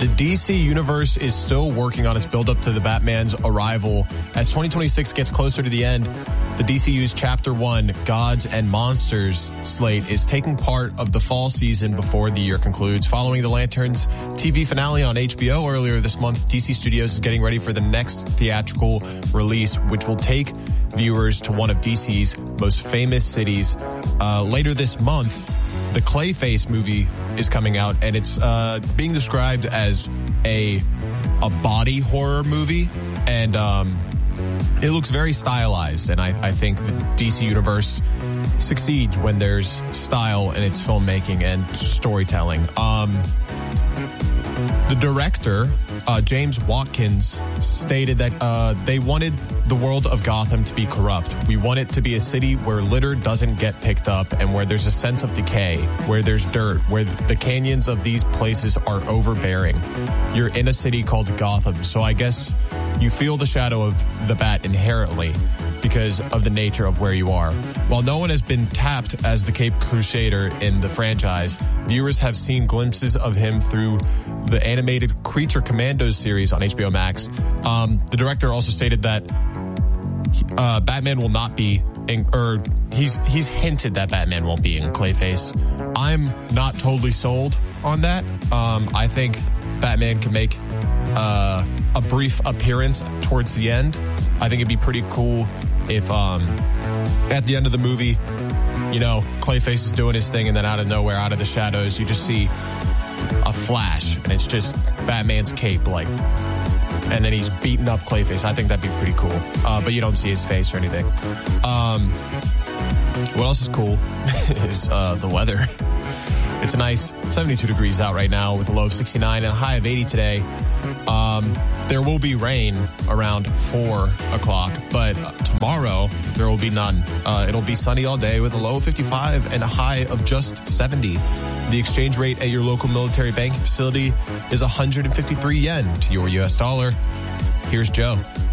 The DC universe is still working on its build-up to the Batman's arrival. As 2026 gets closer to the end, the DCU's Chapter 1, Gods and Monsters slate is taking part of the fall season before the year concludes. Following the Lanterns TV finale on HBO earlier this month, DC Studios is getting ready for the next theatrical release, which will take viewers to one of DC's most famous cities. Later this month, the Clayface movie is coming out, and it's being described as a body horror movie, and it looks very stylized, and I think the DC Universe succeeds when there's style in its filmmaking and storytelling. The director, James Watkins, stated that they wanted the world of Gotham to be corrupt. We want it to be a city where litter doesn't get picked up and where there's a sense of decay, where there's dirt, where the canyons of these places are overbearing. You're in a city called Gotham, so I guess you feel the shadow of the Bat inherently because of the nature of where you are. While no one has been tapped as the Caped Crusader in the franchise, viewers have seen glimpses of him through the animated Creature Commandos series on HBO Max. The director also stated that Batman will not be he's hinted that Batman won't be in Clayface. I'm not totally sold on that. I think Batman can make a brief appearance towards the end. I think it'd be pretty cool if at the end of the movie, you know, Clayface is doing his thing, and then out of nowhere, out of the shadows, you just see a flash, and it's just Batman's cape, like, and then he's beating up Clayface. I think that'd be pretty cool. But you don't see his face or anything. What else is cool is the weather. It's a nice 72 degrees out right now with a low of 69 and a high of 80 today. There will be rain around 4 o'clock, but tomorrow there will be none. It'll be sunny all day with a low of 55 and a high of just 70. The exchange rate at your local military banking facility is 153 yen to your U.S. dollar. Here's Joe.